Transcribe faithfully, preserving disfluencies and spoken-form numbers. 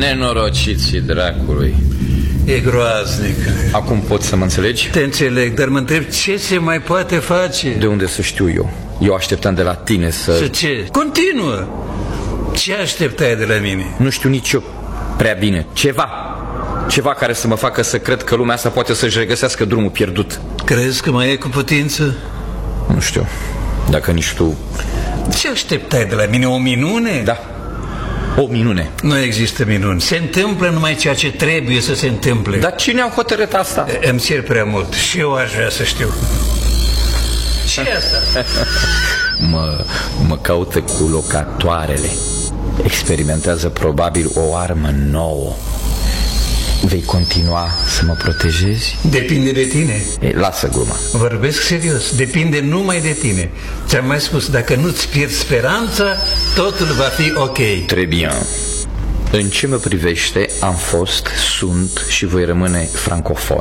Nenorociții dracului. E groaznic. Acum poți să mă înțelegi? Te înțeleg, dar mă întreb ce se mai poate face. De unde să știu eu? Eu așteptam de la tine să... Să ce? Continuă. Ce așteptai de la mine? Nu știu nici eu prea bine. Ceva. Ceva care să mă facă să cred că lumea asta poate să-și regăsească drumul pierdut. Crezi că mai e cu putință? Nu știu. Dacă nici tu... Ce așteptai de la mine? O minune? Da. O minune. Nu există minuni. Se întâmplă numai ceea ce trebuie să se întâmple. Dar cine a hotărât asta? Îmi cer prea mult. Și eu aș vrea să știu. Și asta? mă, mă caută cu locatoarele. Experimentează probabil o armă nouă. Vei continua să mă protejezi? Depinde de tine. Ei, lasă gluma. Vorbesc serios. Depinde numai de tine. Ți-am mai spus, dacă nu-ți pierzi speranța, totul va fi ok. Très bien. În ce mă privește, am fost, sunt și voi rămâne francofon.